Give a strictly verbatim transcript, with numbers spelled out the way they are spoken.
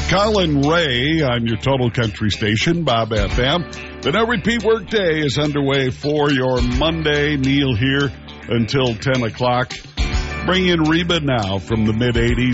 Colin Ray on your Total Country station, Bob F M. The No Repeat Workday is underway for your Monday. Neil here until ten o'clock. Bring in Reba now from the mid-eighties.